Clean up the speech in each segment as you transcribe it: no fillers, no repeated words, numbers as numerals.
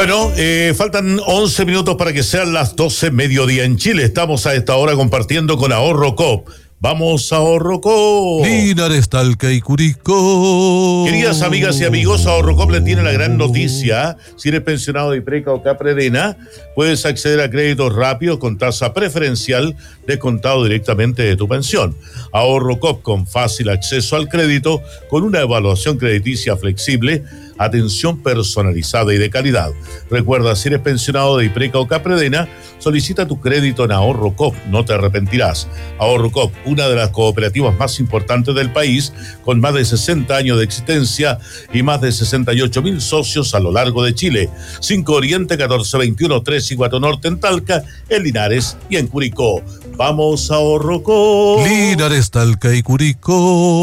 Bueno, faltan 11 minutos para que sean las 12 mediodía en Chile. Estamos a esta hora compartiendo con Ahorro Coop. Vamos a Ahorro Coop. Linares, Talca y Curicó. Queridas amigas y amigos, Ahorro Coop les tiene la gran noticia. Si eres pensionado de IPRECA o Capredena, puedes acceder a créditos rápidos con tasa preferencial descontado directamente de tu pensión. Ahorro Coop, con fácil acceso al crédito, con una evaluación crediticia flexible, atención personalizada y de calidad. Recuerda, si eres pensionado de IPRECA o Capredena, solicita tu crédito en Ahorro Coop, no te arrepentirás. Ahorro Coop, una de las cooperativas más importantes del país, con más de 60 años de existencia y más de 68.000 socios a lo largo de Chile. 5 Oriente, 1421, 3 y 4 Norte en Talca, en Linares y en Curicó. Vamos a Ahorro Coop. Linares, Talca y Curicó.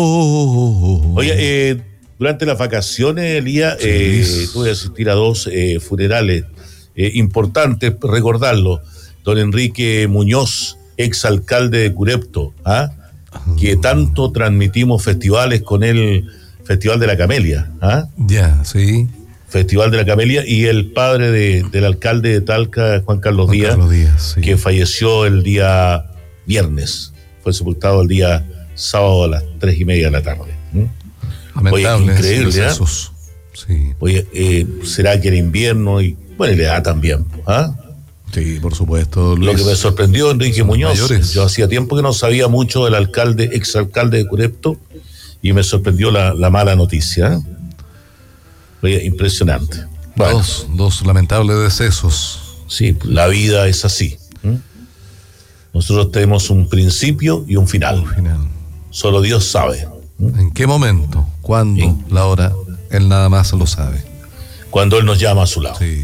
Oye, durante las vacaciones, Elías, tuve que asistir a 2 funerales importantes, recordarlo. Don Enrique Muñoz, exalcalde de Curepto, que tanto transmitimos festivales con él, Festival de la Camelia. Ya, sí. Festival de la Camelia, y el padre del alcalde de Talca, Juan Carlos Díaz, sí, que falleció el día viernes. Fue sepultado el día sábado a las 3:30 de la tarde. Lamentable. Oye, increíble, sí. Oye, será que era invierno y bueno, y le da también, Sí, por supuesto, Luis. Lo que me sorprendió, Enrique Muñoz, mayores. Yo hacía tiempo que no sabía mucho del alcalde, exalcalde de Curepto, y me sorprendió la mala noticia. Oye, impresionante. Bueno, dos lamentables decesos. Sí, la vida es así. Nosotros tenemos un principio y un final. Solo Dios sabe. ¿En qué momento? ¿Cuándo? ¿Sí? La hora. Él nada más lo sabe. Cuando Él nos llama a su lado. Sí.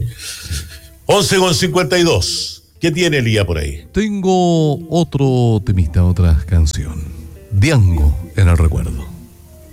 11:52. ¿Qué tiene Elías por ahí? Tengo otro temista, otra canción. Diango en el recuerdo.